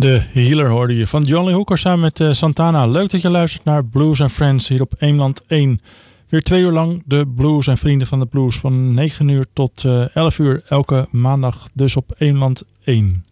De Healer hoorde je van John Lee Hooker samen met Santana. Leuk dat je luistert naar Blues and Friends hier op Eemland 1. Weer 2 uur lang de blues en vrienden van de blues. Van 9 uur tot 11 uur elke maandag dus op Eemland 1.